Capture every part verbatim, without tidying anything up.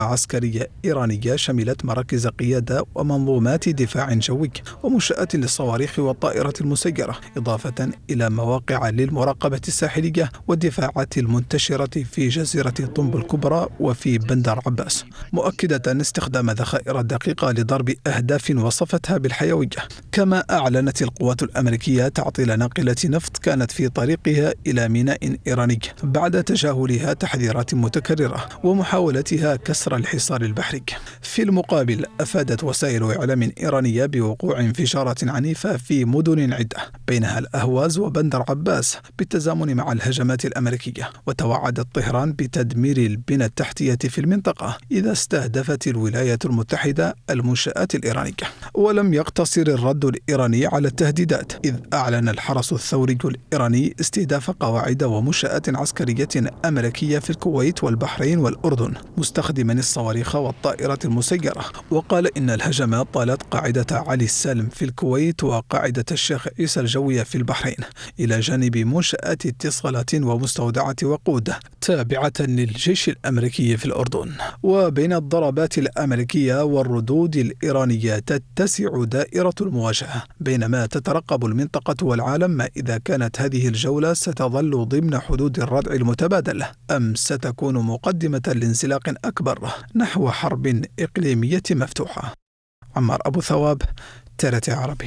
عسكرية إيرانية شملت مراكز قيادة ومنظومات دفاع جوي ومنشآت للصواريخ والطائرات المسيرة، إضافة إلى مواقع للمراقبة الساحلية والدفاعات المنتشرة في جزيرة طنب الكبرى وفي بندر عباس، مؤكدة استخدام ذخائر دقيقة لضرب أهداف وصفتها بالحيوية. كما أعلنت القوات الأمريكية تعطيل ناقلة نفط كانت في طريقها إلى ميناء إيراني بعد تجاهلها تحذيرات متكررة ومحاولتها كسر الحصار البحري. في المقابل، أفادت وسائل إعلام إيرانية بوقوع انفجارات عنيفة في مدن عدة بينها الأهواز وبندر عباس بالتزامن مع الهجمات الأمريكية، وتوعدت طهران بتدمير البنى التحتية في المنطقة إذا استهدفت الولايات المتحدة المنشآت الإيرانية. ولم يقتصر الرد الإيراني على التهديدات، إذ أعلن الحرس الثوري الإيراني استهداف قواعد ومنشآت عسكرية أمريكية في الكويت والبحرين والأردن مستخدما الصواريخ والطائرات المسيرة، وقال إن الهجمات طالت قاعدة علي السالم في الكويت وقاعدة الشيخ عيسى الجوية في البحرين، إلى جانب منشآت اتصالات ومستودعات وقود تابعة للجيش الأمريكي في الأردن. وبين الضربات الأمريكية والردود الإيرانية تتسع دائرة المواجهة، بينما تترقب المنطقة والعالم ما إذا كانت هذه الجولة ستظل ضمن حدود الردع المتبادل أم ستكون مقدمة لانزلاق أكبر نحو حرب إقليمية مفتوحة. عمار أبو ثواب، ترت عربي.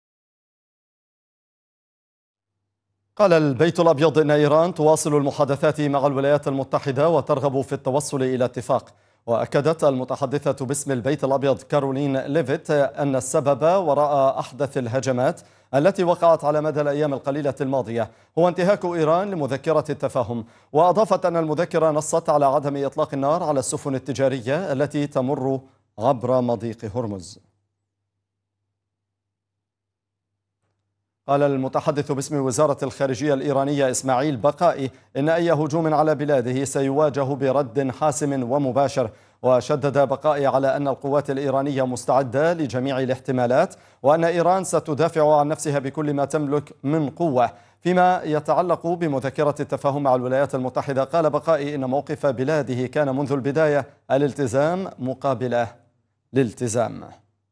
قال البيت الأبيض إن إيران تواصل المحادثات مع الولايات المتحدة وترغب في التوصل إلى اتفاق. وأكدت المتحدثة باسم البيت الأبيض كارولين ليفيت أن السبب وراء أحدث الهجمات التي وقعت على مدى الأيام القليلة الماضية هو انتهاك إيران لمذكرة التفاهم. وأضافت أن المذكرة نصت على عدم إطلاق النار على السفن التجارية التي تمر عبر مضيق هرمز. قال المتحدث باسم وزارة الخارجية الإيرانية إسماعيل بقائي إن أي هجوم على بلاده سيواجه برد حاسم ومباشر. وشدد بقائي على أن القوات الإيرانية مستعدة لجميع الاحتمالات، وأن إيران ستدافع عن نفسها بكل ما تملك من قوة. فيما يتعلق بمذكرة التفاهم مع الولايات المتحدة، قال بقائي إن موقف بلاده كان منذ البداية الالتزام مقابل الالتزام.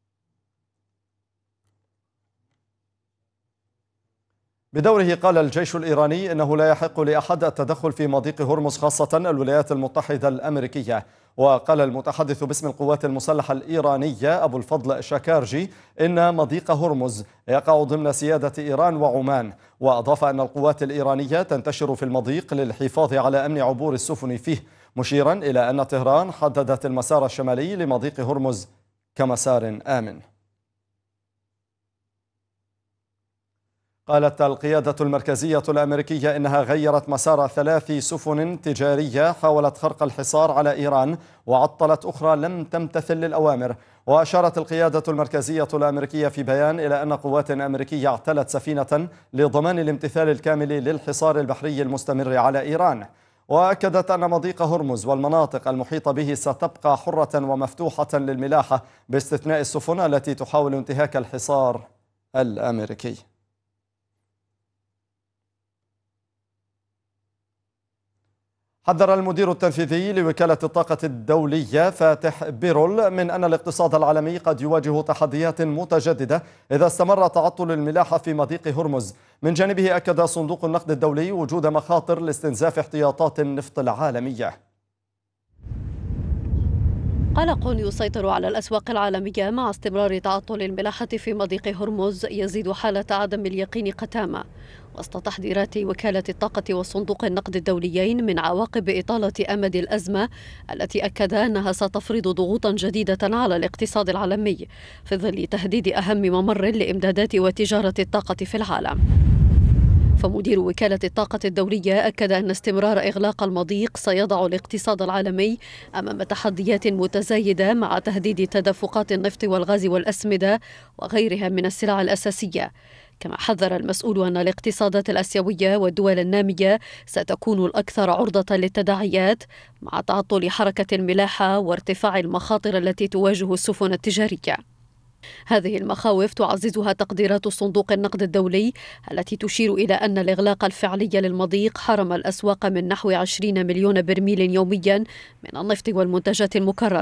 بدوره قال الجيش الإيراني إنه لا يحق لأحد التدخل في مضيق هرمز، خاصة الولايات المتحدة الأمريكية. وقال المتحدث باسم القوات المسلحة الإيرانية أبو الفضل شكارجي إن مضيق هرمز يقع ضمن سيادة إيران وعمان. وأضاف أن القوات الإيرانية تنتشر في المضيق للحفاظ على أمن عبور السفن فيه، مشيرا إلى أن طهران حددت المسار الشمالي لمضيق هرمز كمسار آمن. قالت القيادة المركزية الأمريكية إنها غيرت مسار ثلاث سفن تجارية حاولت خرق الحصار على إيران، وعطلت أخرى لم تمتثل للأوامر. وأشارت القيادة المركزية الأمريكية في بيان إلى أن قوات أمريكية اعتلت سفينة لضمان الامتثال الكامل للحصار البحري المستمر على إيران. وأكدت أن مضيق هرمز والمناطق المحيطة به ستبقى حرة ومفتوحة للملاحة باستثناء السفن التي تحاول انتهاك الحصار الأمريكي. حذر المدير التنفيذي لوكالة الطاقة الدولية فاتح بيرول من أن الاقتصاد العالمي قد يواجه تحديات متجددة إذا استمر تعطل الملاحة في مضيق هرمز. من جانبه أكد صندوق النقد الدولي وجود مخاطر لاستنزاف احتياطات النفط العالمية. قلق يسيطر على الأسواق العالمية مع استمرار تعطل الملاحة في مضيق هرمز يزيد حالة عدم اليقين قتامة، وسط تحذيرات وكالة الطاقة وصندوق النقد الدوليين من عواقب إطالة أمد الأزمة التي أكد أنها ستفرض ضغوطا جديدة على الاقتصاد العالمي في ظل تهديد أهم ممر لإمدادات وتجارة الطاقة في العالم. فمدير وكالة الطاقة الدولية أكد أن استمرار إغلاق المضيق سيضع الاقتصاد العالمي أمام تحديات متزايدة مع تهديد تدفقات النفط والغاز والأسمدة وغيرها من السلع الأساسية. كما حذر المسؤول أن الاقتصادات الآسيوية والدول النامية ستكون الأكثر عرضة للتداعيات مع تعطل حركة الملاحة وارتفاع المخاطر التي تواجه السفن التجارية. هذه المخاوف تعززها تقديرات صندوق النقد الدولي التي تشير إلى أن الإغلاق الفعلي للمضيق حرم الأسواق من نحو عشرين مليون برميل يوميا من النفط والمنتجات المكررة.